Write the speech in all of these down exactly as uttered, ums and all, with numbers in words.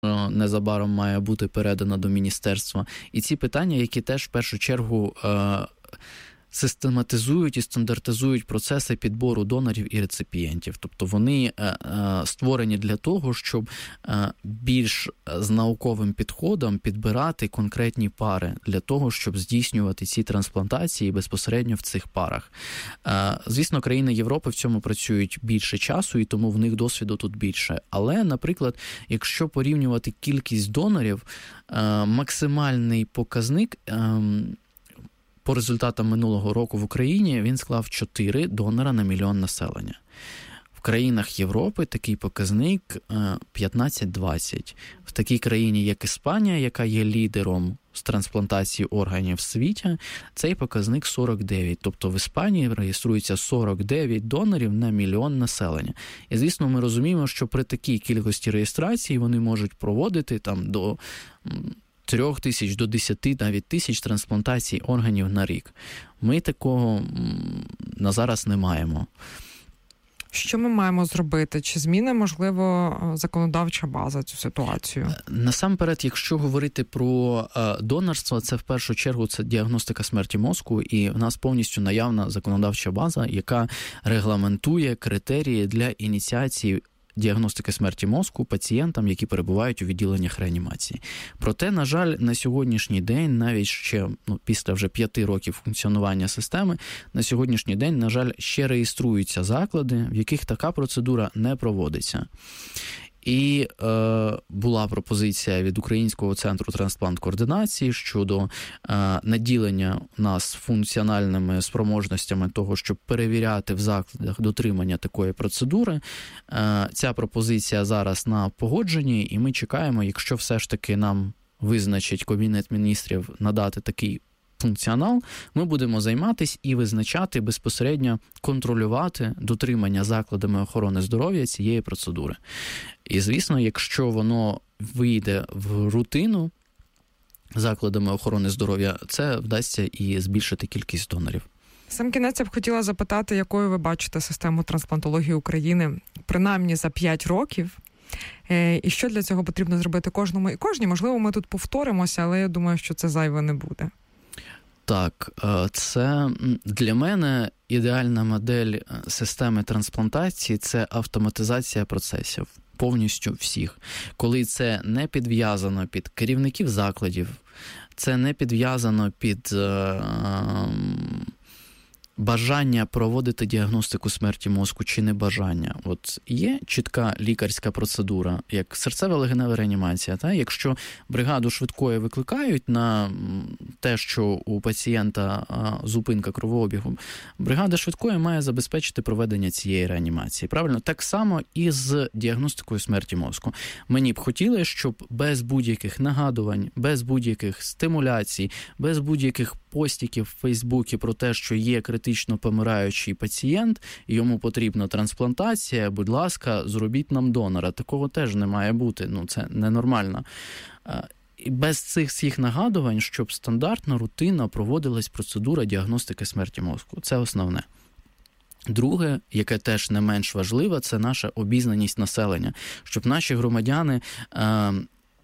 незабаром має бути передана до міністерства. І ці питання, які теж в першу чергу систематизують і стандартизують процеси підбору донорів і реципієнтів. Тобто вони е, е, створені для того, щоб е, більш з науковим підходом підбирати конкретні пари для того, щоб здійснювати ці трансплантації безпосередньо в цих парах. Е, звісно, країни Європи в цьому працюють більше часу, і тому в них досвіду тут більше. Але, наприклад, якщо порівнювати кількість донорів, е, максимальний показник е, по результатам минулого року в Україні він склав чотири донора на мільйон населення. В країнах Європи такий показник п'ятнадцять-двадцять. В такій країні, як Іспанія, яка є лідером з трансплантації органів в світі, цей показник сорок дев'ять. Тобто в Іспанії реєструється сорок дев'ять донорів на мільйон населення. І, звісно, ми розуміємо, що при такій кількості реєстрацій вони можуть проводити там до трьох тисяч до десяти навіть тисяч трансплантацій органів на рік. Ми такого на зараз не маємо. Що ми маємо зробити? Чи зміни, можливо, законодавча база цю ситуацію? Насамперед, якщо говорити про донорство, це в першу чергу це діагностика смерті мозку, і в нас повністю наявна законодавча база, яка регламентує критерії для ініціації діагностики смерті мозку пацієнтам, які перебувають у відділеннях реанімації. Проте, на жаль, на сьогоднішній день, навіть ще ну, після вже п'яти років функціонування системи, на сьогоднішній день, на жаль, ще реєструються заклади, в яких така процедура не проводиться. І е, була пропозиція від Українського центру трансплант-координації щодо е, наділення нас функціональними спроможностями того, щоб перевіряти в закладах дотримання такої процедури. Е, ця пропозиція зараз на погодженні, і ми чекаємо, якщо все ж таки нам визначить Кабінет міністрів надати такий функціонал, ми будемо займатися і визначати, безпосередньо контролювати дотримання закладами охорони здоров'я цієї процедури. І, звісно, якщо воно вийде в рутину закладами охорони здоров'я, це вдасться і збільшити кількість донорів. Сам кінець я б хотіла запитати, якою ви бачите систему трансплантології України, принаймні за п'ять років, і що для цього потрібно зробити кожному і кожній. Можливо, ми тут повторимося, але я думаю, що це зайве не буде. Так, це для мене ідеальна модель системи трансплантації – це автоматизація процесів, повністю всіх. Коли це не підв'язано під керівників закладів, це не підв'язано під е, бажання проводити діагностику смерті мозку чи не бажання. От є чітка лікарська процедура, як серцево-легенева реанімація. Та? Якщо бригаду швидкої викликають на те, що у пацієнта зупинка кровообігу, бригада швидкої має забезпечити проведення цієї реанімації. Правильно? Так само і з діагностикою смерті мозку. Мені б хотілося, щоб без будь-яких нагадувань, без будь-яких стимуляцій, без будь-яких постіків в Фейсбуці про те, що є критично помираючий пацієнт, і йому потрібна трансплантація, будь ласка, зробіть нам донора. Такого теж не має бути, ну це ненормально. І без цих всіх нагадувань, щоб стандартно, рутинно проводилась процедура діагностики смерті мозку. Це основне. Друге, яке теж не менш важливе, це наша обізнаність населення, щоб наші громадяни е-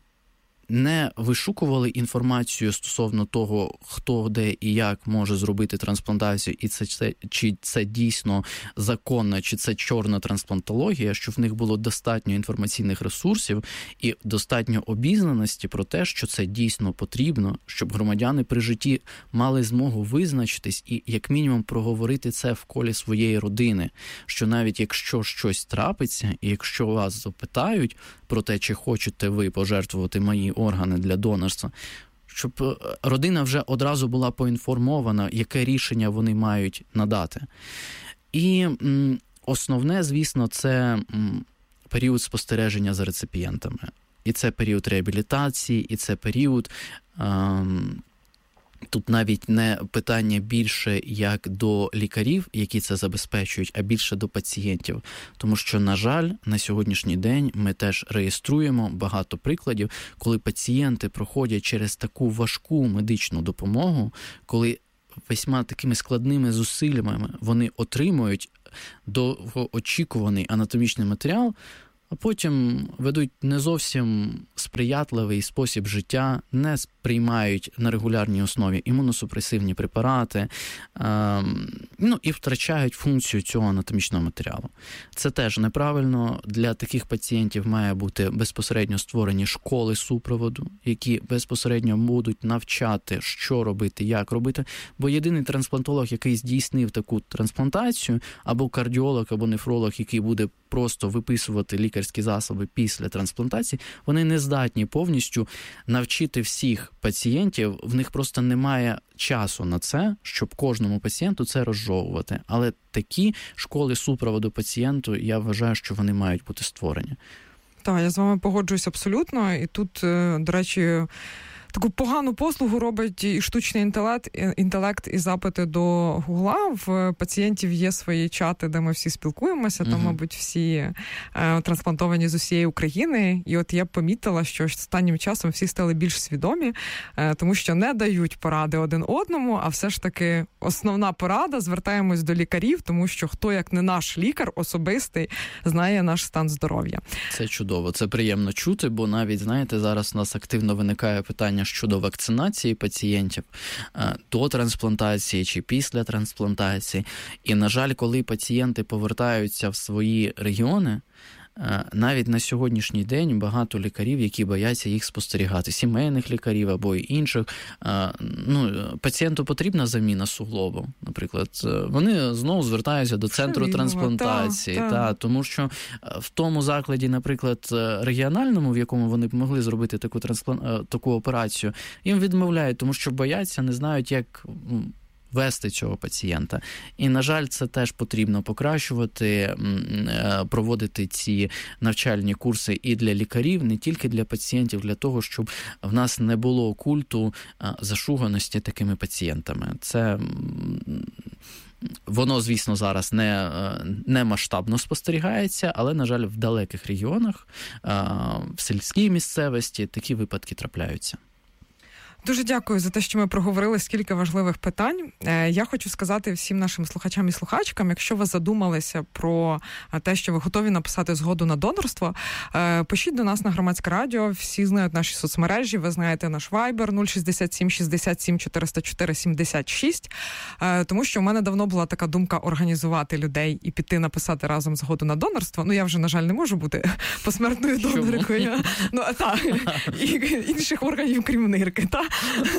не вишукували інформацію стосовно того, хто, де і як може зробити трансплантацію, і це, це чи це дійсно законна, чи це чорна трансплантологія, щоб в них було достатньо інформаційних ресурсів і достатньо обізнаності про те, що це дійсно потрібно, щоб громадяни при житті мали змогу визначитись і, як мінімум, проговорити це в колі своєї родини, що навіть якщо щось трапиться, і якщо вас запитають про те, чи хочете ви пожертвувати мої органи для донорства, щоб родина вже одразу була поінформована, яке рішення вони мають надати. І м, основне, звісно, це м, період спостереження за реципієнтами. І це період реабілітації, і це період... Ем, Тут навіть не питання більше як до лікарів, які це забезпечують, а більше до пацієнтів. Тому що, на жаль, на сьогоднішній день ми теж реєструємо багато прикладів, коли пацієнти проходять через таку важку медичну допомогу, коли весьма такими складними зусиллями вони отримують довгоочікуваний анатомічний матеріал, а потім ведуть не зовсім сприятливий спосіб життя, не сприймають на регулярній основі імуносупресивні препарати, е, ну і втрачають функцію цього анатомічного матеріалу. Це теж неправильно. Для таких пацієнтів має бути безпосередньо створені школи супроводу, які безпосередньо будуть навчати, що робити, як робити, бо єдиний трансплантолог, який здійснив таку трансплантацію, або кардіолог, або нефролог, який буде просто виписувати лікарські засоби після трансплантації, вони не здатні повністю навчити всіх пацієнтів, в них просто немає часу на це, щоб кожному пацієнту це розжовувати. Але такі школи супроводу пацієнту, я вважаю, що вони мають бути створені. Так, я з вами погоджуюсь абсолютно. І тут, до речі, таку погану послугу робить і штучний інтелект, інтелект і запити до Гугла. В пацієнтів є свої чати, де ми всі спілкуємося, там, uh-huh. мабуть, всі е, трансплантовані з усієї України. І от я помітила, що останнім часом всі стали більш свідомі, е, тому що не дають поради один одному, а все ж таки основна порада, звертаємось до лікарів, тому що хто, як не наш лікар особистий, знає наш стан здоров'я. Це чудово, це приємно чути, бо навіть, знаєте, зараз у нас активно виникає питання щодо вакцинації пацієнтів до трансплантації чи після трансплантації. І, на жаль, коли пацієнти повертаються в свої регіони, навіть на сьогоднішній день багато лікарів, які бояться їх спостерігати, сімейних лікарів або й інших. Ну, пацієнту потрібна заміна суглобу, наприклад. Вони знову звертаються до центру Шаліво, трансплантації, та, та. Та, тому що в тому закладі, наприклад, регіональному, в якому вони б могли зробити таку, трансплан... таку операцію, їм відмовляють, тому що бояться, не знають, як вести цього пацієнта. І, на жаль, це теж потрібно покращувати, проводити ці навчальні курси і для лікарів, не тільки для пацієнтів, для того, щоб в нас не було культу зашуганості такими пацієнтами. Це воно, звісно, зараз не, не масштабно спостерігається, але, на жаль, в далеких регіонах, в сільській місцевості такі випадки трапляються. Дуже дякую за те, що ми проговорили скільки важливих питань. Я хочу сказати всім нашим слухачам і слухачкам, якщо ви задумалися про те, що ви готові написати згоду на донорство, пишіть до нас на Громадське радіо, всі знають наші соцмережі, ви знаєте наш Viber нуль шістдесят сім шістдесят сім чотириста чотири сімдесят шість, тому що в мене давно була така думка організувати людей і піти написати разом згоду на донорство. Ну, я вже, на жаль, не можу бути посмертною доноркою. Ну, так, і інших органів, крім нирки, так.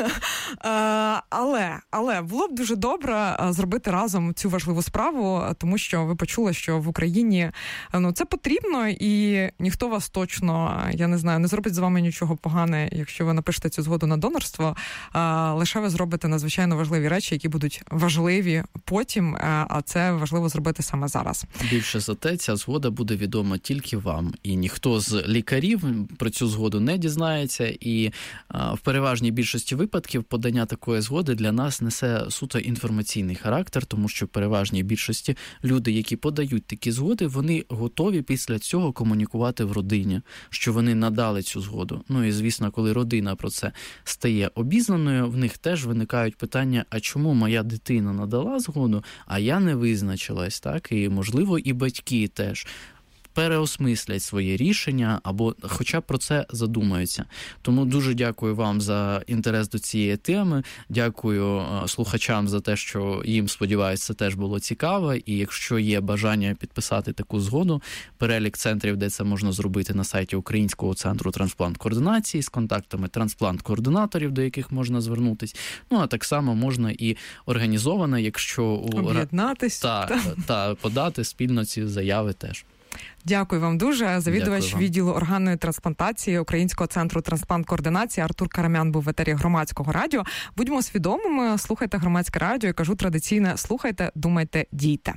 Але, але було б дуже добре зробити разом цю важливу справу, тому що ви почули, що в Україні ну, це потрібно, і ніхто вас точно, я не знаю, не зробить з вами нічого погане, якщо ви напишете цю згоду на донорство, лише ви зробите надзвичайно важливі речі, які будуть важливі потім, а це важливо зробити саме зараз. Більше за те, ця згода буде відома тільки вам, і ніхто з лікарів про цю згоду не дізнається, і в переважній більшості випадків подання такої згоди для нас несе суто інформаційний характер, тому що в переважній більшості люди, які подають такі згоди, вони готові після цього комунікувати в родині, що вони надали цю згоду. Ну і, звісно, коли родина про це стає обізнаною, в них теж виникають питання, а чому моя дитина надала згоду, а я не визначилась, так? І, можливо, і батьки теж переосмислять своє рішення або хоча б про це задумаються. Тому дуже дякую вам за інтерес до цієї теми. Дякую слухачам за те, що їм, сподіваюся, це теж було цікаво. І якщо є бажання підписати таку згоду, перелік центрів, де це можна зробити, на сайті Українського центру трансплант-координації з контактами трансплант-координаторів, до яких можна звернутись. Ну, а так само можна і організовано, якщо об'єднатись та, та, та подати спільно ці заяви теж. Дякую вам дуже. Завідувач відділу органної трансплантації Українського центру трансплант-координації Артур Карамян був в етері Громадського радіо. Будьмо свідомими, слухайте Громадське радіо. Я кажу традиційне: слухайте, думайте, дійте.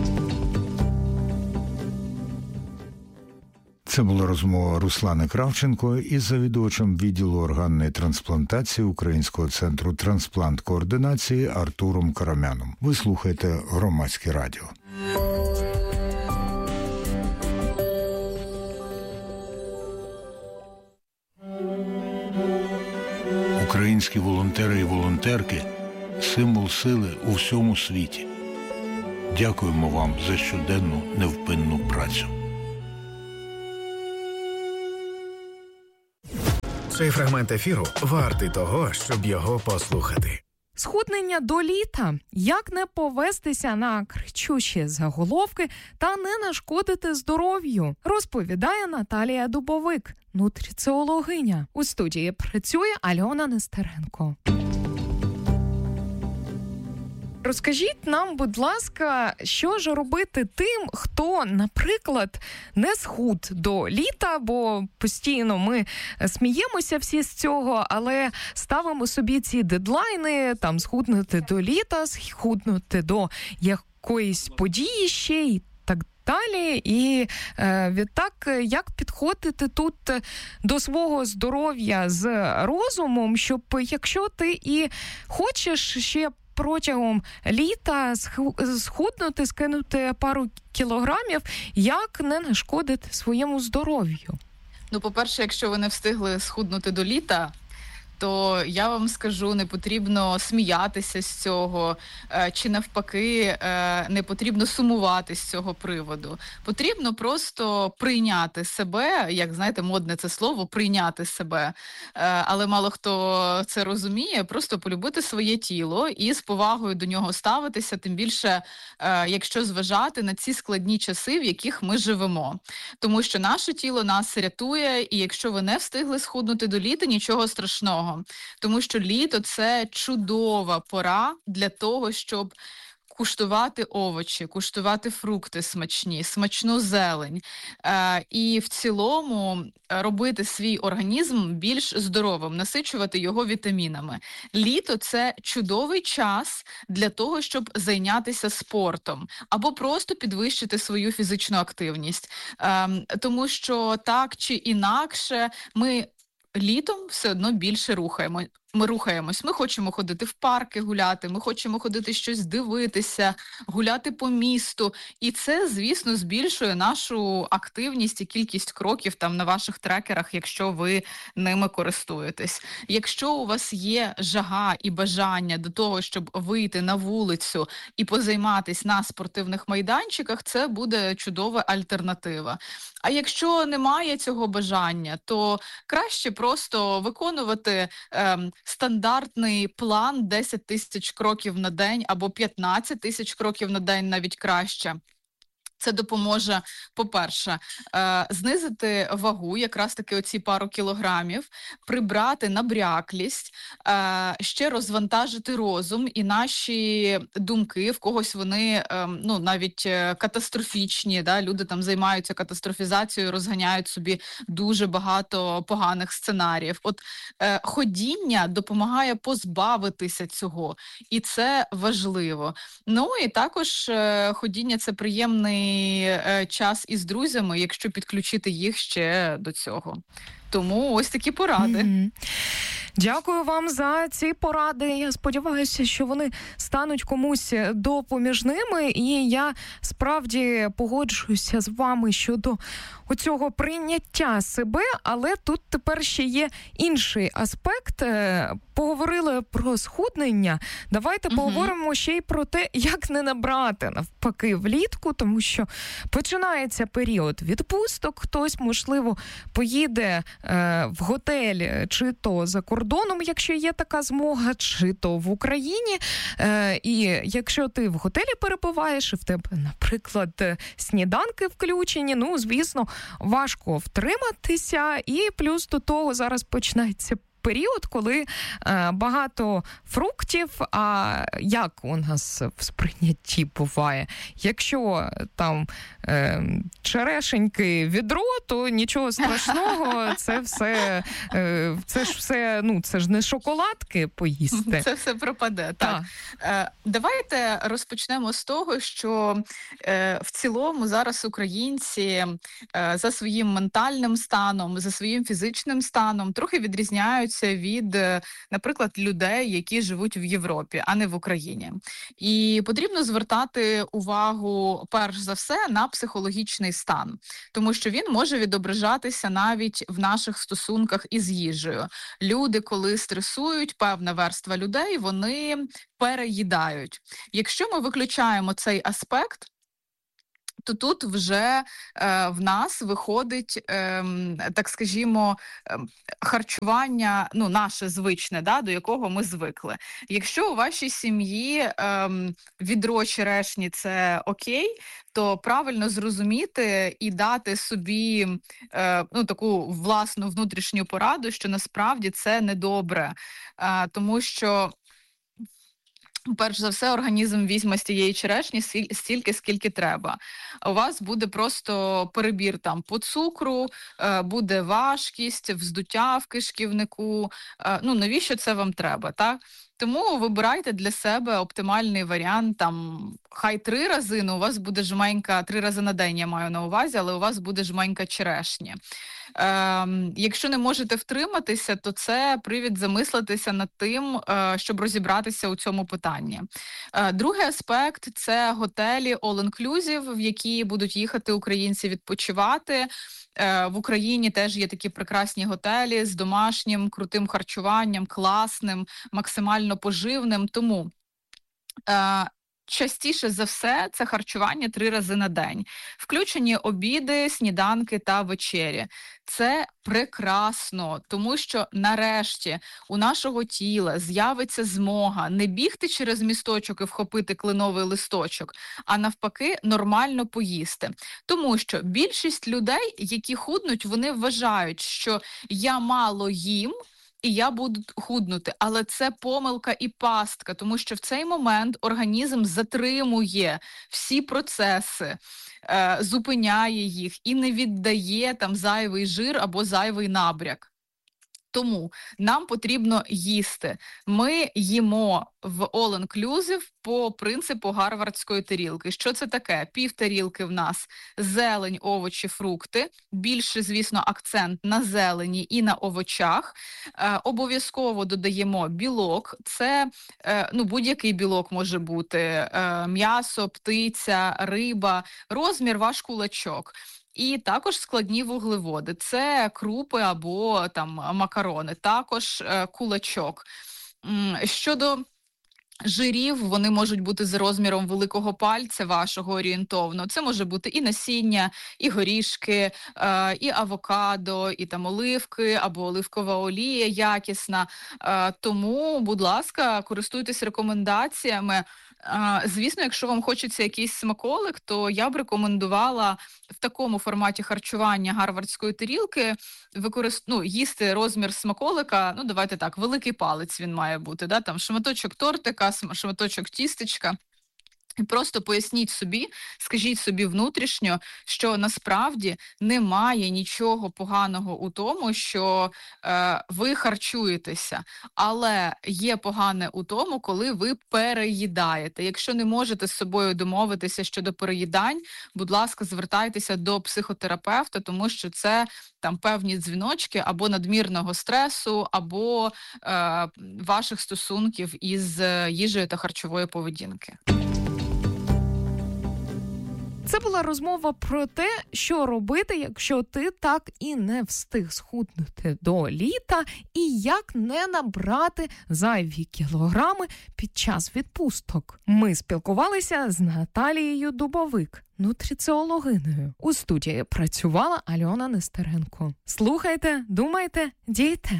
Це була розмова Руслани Кравченко із завідувачем відділу органної трансплантації Українського центру трансплант-координації Артуром Карамяном. Ви слухаєте Громадське радіо. Українські волонтери і волонтерки – символ сили у всьому світі. Дякуємо вам за щоденну невпинну працю. Цей фрагмент ефіру вартий того, щоб його послухати. Схуднення до літа. Як не повестися на кричущі заголовки та не нашкодити здоров'ю, розповідає Наталія Дубовик, нутриціологиня. У студії працює Альона Нестеренко. Розкажіть нам, будь ласка, що ж робити тим, хто, наприклад, не схуд до літа, бо постійно ми сміємося всі з цього, але ставимо собі ці дедлайни, там, схуднути до літа, схуднути до якоїсь події ще й так далі. І е, відтак, як підходити тут до свого здоров'я з розумом, щоб якщо ти і хочеш ще протягом літа схуднути, скинути пару кілограмів, як не нашкодити своєму здоров'ю? Ну, по-перше, якщо ви не встигли схуднути до літа, то я вам скажу, не потрібно сміятися з цього, чи навпаки, не потрібно сумувати з цього приводу. Потрібно просто прийняти себе, як, знаєте, модне це слово, прийняти себе. Але мало хто це розуміє, просто полюбити своє тіло і з повагою до нього ставитися, тим більше, якщо зважати на ці складні часи, в яких ми живемо. Тому що наше тіло нас рятує, і якщо ви не встигли схуднути до літа, нічого страшного. Тому що літо – це чудова пора для того, щоб куштувати овочі, куштувати фрукти смачні, смачну зелень. Е, і в цілому робити свій організм більш здоровим, насичувати його вітамінами. Літо – це чудовий час для того, щоб зайнятися спортом або просто підвищити свою фізичну активність. Е, тому що так чи інакше ми літом все одно більше рухаємо. Ми рухаємось, ми хочемо ходити в парки гуляти, ми хочемо ходити щось дивитися, гуляти по місту. І це, звісно, збільшує нашу активність і кількість кроків там на ваших трекерах, якщо ви ними користуєтесь. Якщо у вас є жага і бажання до того, щоб вийти на вулицю і позайматись на спортивних майданчиках, це буде чудова альтернатива. А якщо немає цього бажання, то краще просто виконувати ем, стандартний план десять тисяч кроків на день або п'ятнадцять тисяч кроків на день, навіть краще. Це допоможе, по-перше, е, знизити вагу, якраз таки оці пару кілограмів, прибрати набряклість, е, ще розвантажити розум і наші думки, в когось вони е, ну, навіть катастрофічні, да? Люди там займаються катастрофізацією, розганяють собі дуже багато поганих сценаріїв. От е, ходіння допомагає позбавитися цього, і це важливо. Ну і також е, ходіння – це приємний час із друзями, якщо підключити їх ще до цього. Тому ось такі поради. Mm-hmm. Дякую вам за ці поради. Я сподіваюся, що вони стануть комусь допоміжними. І я справді погоджуюся з вами щодо оцього прийняття себе, але тут тепер ще є інший аспект. Поговорили про схуднення. Давайте угу. поговоримо ще й про те, як не набрати навпаки влітку, тому що починається період відпусток. Хтось, можливо, поїде е, в готель чи то за кордоном, якщо є така змога, чи то в Україні. Е, і якщо ти в готелі перебуваєш, і в тебе, наприклад, сніданки включені, ну, звісно, важко втриматися. І плюс до того зараз починається період, коли е, багато фруктів, а як у нас в сприйнятті буває? Якщо там е, черешеньки відро, то нічого страшного, це все, е, це ж все, ну, це ж не шоколадки поїсти. Це все пропаде, так. так. Е, давайте розпочнемо з того, що е, в цілому зараз українці е, за своїм ментальним станом, за своїм фізичним станом трохи відрізняються від, наприклад, людей, які живуть в Європі, а не в Україні. І потрібно звертати увагу, перш за все, на психологічний стан, тому що він може відображатися навіть в наших стосунках із їжею. Люди, коли стресують, певна верства людей, вони переїдають. Якщо ми виключаємо цей аспект, то тут вже е, в нас виходить, е, так скажімо, е, харчування, ну, наше звичне, да, до якого ми звикли. Якщо у вашій сім'ї е, відро черешні – це окей, то правильно зрозуміти і дати собі е, ну, таку власну внутрішню пораду, що насправді це недобре, е, тому що перш за все, організм візьме з тієї черешні стільки, скільки треба. У вас буде просто перебір там по цукру, буде важкість, вздуття в кишківнику. Ну, навіщо це вам треба, так? Тому вибирайте для себе оптимальний варіант, там, хай три рази, ну, у вас буде жменька, три рази на день я маю на увазі, але у вас буде жменька черешні. Е, якщо не можете втриматися, то це привід замислитися над тим, е, щоб розібратися у цьому питанні. Е, другий аспект – це готелі all-inclusive, в які будуть їхати українці відпочивати. Е, в Україні теж є такі прекрасні готелі з домашнім, крутим харчуванням, класним, максимально поживним. Тому е, частіше за все це харчування три рази на день. Включені обіди, сніданки та вечері. Це прекрасно, тому що нарешті у нашого тіла з'явиться змога не бігти через місточок і вхопити кленовий листочок, а навпаки нормально поїсти. Тому що більшість людей, які худнуть, вони вважають, що я мало їм, і я буду худнути. Але це помилка і пастка, тому що в цей момент організм затримує всі процеси, е, зупиняє їх і не віддає там зайвий жир або зайвий набряк. Тому нам потрібно їсти. Ми їмо в all-inclusive по принципу гарвардської тарілки. Що це таке? Пів тарілки в нас зелень, овочі, фрукти. Більше, звісно, акцент на зелені і на овочах. Е, обов'язково додаємо білок. Це е, ну, будь-який білок може бути. Е, м'ясо, птиця, риба, розмір ваш кулачок. І також складні вуглеводи. Це крупи або там макарони, також е, кулачок. Щодо жирів, вони можуть бути за розміром великого пальця вашого орієнтовно. Це може бути і насіння, і горішки, е, і авокадо, і там оливки, або оливкова олія якісна. Е, тому, будь ласка, користуйтесь рекомендаціями. Звісно, якщо вам хочеться якийсь смаколик, то я б рекомендувала в такому форматі харчування гарвардської тарілки використ... ну, їсти розмір смаколика, ну давайте так, великий палець він має бути, да? Там шматочок тортика, шматочок тістечка. І просто поясніть собі, скажіть собі внутрішньо, що насправді немає нічого поганого у тому, що е, ви харчуєтеся, але є погане у тому, коли ви переїдаєте. Якщо не можете з собою домовитися щодо переїдань, будь ласка, звертайтеся до психотерапевта, тому що це там певні дзвіночки або надмірного стресу, або е, ваших стосунків із їжею та харчової поведінки. Це була розмова про те, що робити, якщо ти так і не встиг схуднути до літа, і як не набрати зайві кілограми під час відпусток. Ми спілкувалися з Наталією Дубовик, нутриціологинею. У студії працювала Альона Нестеренко. Слухайте, думайте, дійте.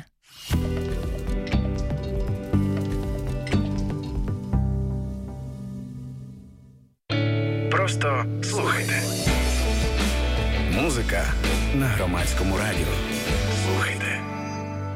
Просто слухайте. Музика на Громадському радіо.